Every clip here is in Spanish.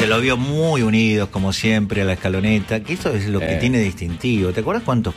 Se lo vio muy unidos, como siempre, a la escaloneta, que eso es lo que tiene distintivo. ¿Te acuerdas cuántos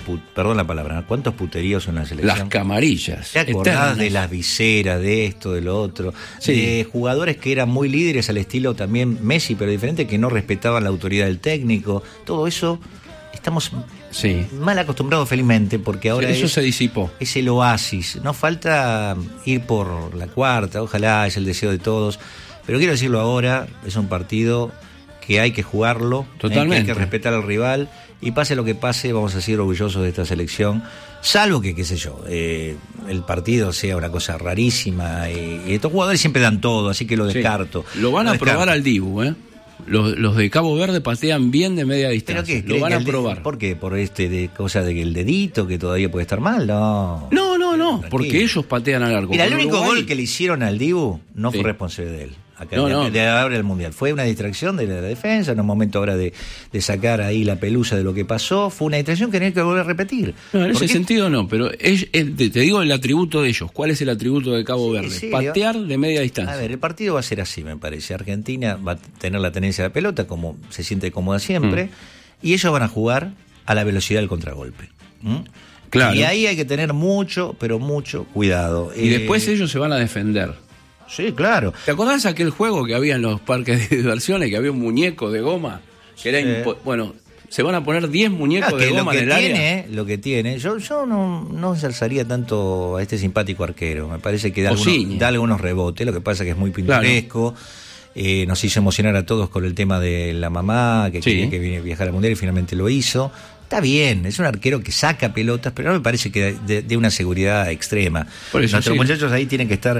puteríos son en la selección? Las camarillas. ¿Te acordás de las viseras, de esto, de lo otro? Sí. De jugadores que eran muy líderes al estilo también Messi, pero diferente, que no respetaban la autoridad del técnico. Todo eso estamos mal acostumbrados, felizmente, porque ahora eso se disipó. Es el oasis. No falta ir por la cuarta, ojalá, es el deseo de todos. Pero quiero decirlo ahora, es un partido que hay que jugarlo, totalmente. Que hay que respetar al rival, y pase lo que pase, vamos a ser orgullosos de esta selección, salvo que, qué sé yo, el partido sea una cosa rarísima, y estos jugadores siempre dan todo, así que lo descarto. Lo van a probar al Dibu, Los de Cabo Verde patean bien de media distancia. ¿Pero qué? Lo van a probar. ¿Por qué? ¿Por cosa de que el dedito que todavía puede estar mal? No, porque ellos patean al arco. Mira, el único gol que le hicieron al Dibu no fue responsabilidad de él. De ahora del Mundial. Fue una distracción de la defensa, en un momento ahora de sacar ahí la pelusa de lo que pasó. Fue una distracción que no hay que volver a repetir. No, en ese sentido no, pero te digo el atributo de ellos. ¿Cuál es el atributo de Cabo Verde? Patear de media distancia. A ver, el partido va a ser así, me parece. Argentina va a tener la tenencia de la pelota, como se siente cómoda siempre, y ellos van a jugar a la velocidad del contragolpe. Claro. Y ahí hay que tener mucho, pero mucho cuidado. Y después ellos se van a defender. Sí, claro. ¿Te acordás aquel juego que había en los parques de diversiones, que había un muñeco de goma? Que era se van a poner 10 muñecos de goma en el área. Lo que tiene, yo no ensalzaría tanto a este simpático arquero. Me parece que da algunos rebotes. Lo que pasa es que es muy pintoresco. Claro. Nos hizo emocionar a todos con el tema de la mamá, que quería que viajara al Mundial y finalmente lo hizo. Está bien, es un arquero que saca pelotas, pero no me parece que de una seguridad extrema. Por eso, nuestros muchachos ahí tienen que estar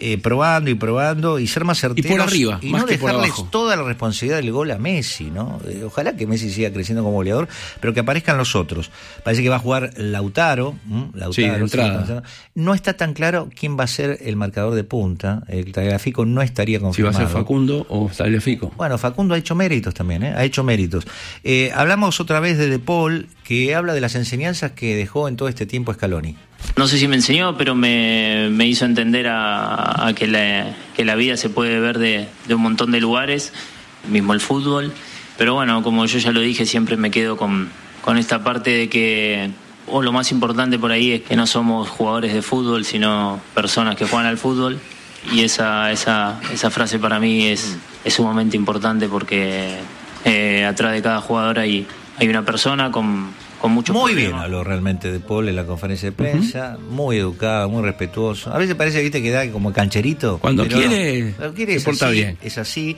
probando y ser más certeros. Y por arriba, y más no que por dejarles abajo. Toda la responsabilidad del gol a Messi, ¿no? Ojalá que Messi siga creciendo como goleador, pero que aparezcan los otros. Parece que va a jugar Lautaro. De entrada. No está tan claro quién va a ser el marcador de punta. El Tagliafico no estaría confirmado. Si va a ser Facundo o Tagliafico. Bueno, Facundo ha hecho méritos también, ha hecho méritos. Hablamos otra vez de Paul, que habla de las enseñanzas que dejó en todo este tiempo Scaloni. No sé si me enseñó, pero me hizo entender a que la vida se puede ver de un montón de lugares, mismo el fútbol. Pero bueno, como yo ya lo dije, siempre me quedo con esta parte de que lo más importante por ahí es que no somos jugadores de fútbol, sino personas que juegan al fútbol. Y esa frase para mí es sumamente importante, porque atrás de cada jugador hay una persona con muchos muy problemas. Bien habló realmente de Paul en la conferencia de prensa, muy educado, muy respetuoso. A veces parece, viste, que da como cancherito. Cuando quiere se porta bien. Es así.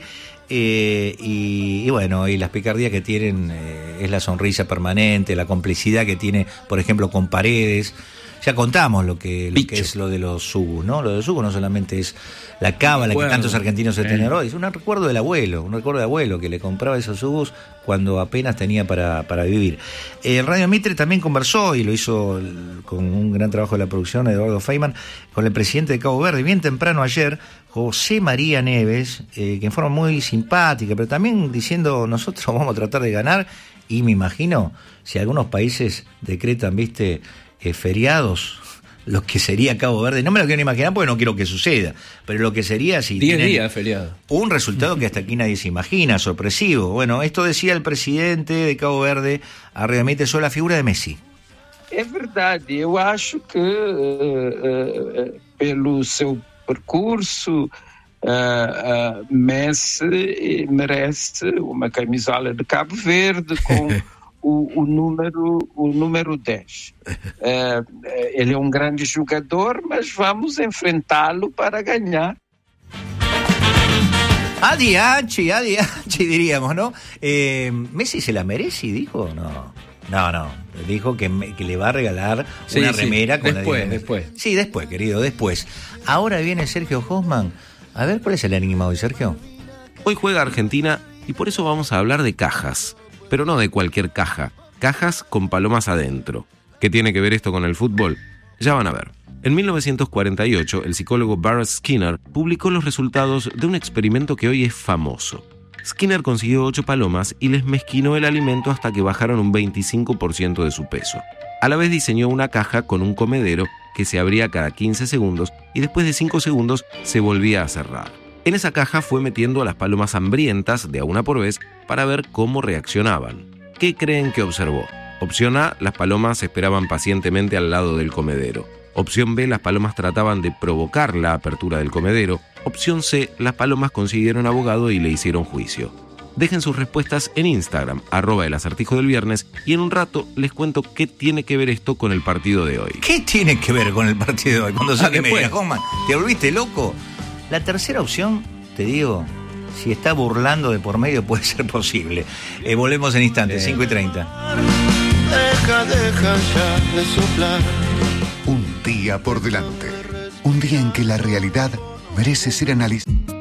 Y bueno, y las picardías que tienen es la sonrisa permanente, la complicidad que tiene, por ejemplo, con Paredes. Ya contamos lo que es lo de los Sugus, ¿no? Lo de los Sugus no solamente es la cábala que tantos argentinos se tienen hoy, es un recuerdo del abuelo, que le compraba esos Sugus cuando apenas tenía para vivir. Radio Mitre también conversó, y lo hizo con un gran trabajo de la producción, Eduardo Feynman, con el presidente de Cabo Verde, bien temprano ayer, José María Neves, que en forma muy simpática, pero también diciendo, nosotros vamos a tratar de ganar, y me imagino, si algunos países decretan, viste, feriados, lo que sería Cabo Verde, no me lo quiero imaginar porque no quiero que suceda, pero lo que sería si 10 días feriado, un resultado que hasta aquí nadie se imagina, sorpresivo. Bueno, esto decía el presidente de Cabo Verde a realmente sobre la figura de Messi. É verdade, eu acho que pelo seu percurso Messi merece uma camisola de Cabo Verde com o número 10. Ele é um grande jogador, mas vamos enfrentá-lo para ganhar. Adianchi, diríamos, ¿no? ¿Messi se la merece, dijo? No. Dijo que le va a regalar una remera con después. Sí, después, querido, después. Ahora viene Sergio Hoffman. A ver, ¿cuál es el enigma hoy, Sergio? Hoy juega Argentina y por eso vamos a hablar de cajas. Pero no de cualquier caja, cajas con palomas adentro. ¿Qué tiene que ver esto con el fútbol? Ya van a ver. En 1948, el psicólogo Barrett Skinner publicó los resultados de un experimento que hoy es famoso. Skinner consiguió 8 palomas y les mezquinó el alimento hasta que bajaron un 25% de su peso. A la vez diseñó una caja con un comedero que se abría cada 15 segundos y después de 5 segundos se volvía a cerrar. En esa caja fue metiendo a las palomas hambrientas de a una por vez para ver cómo reaccionaban. ¿Qué creen que observó? Opción A, las palomas esperaban pacientemente al lado del comedero. Opción B, las palomas trataban de provocar la apertura del comedero. Opción C, las palomas consiguieron abogado y le hicieron juicio. Dejen sus respuestas en Instagram, @elacertijodelviernes, y en un rato les cuento qué tiene que ver esto con el partido de hoy. ¿Qué tiene que ver con el partido de hoy? Cuando sale media coma, ¿te volviste loco? La tercera opción, te digo, si está burlando de por medio, puede ser posible. Volvemos en instantes, 5:30. Deja ya de soplar. Un día por delante. Un día en que la realidad merece ser analizada.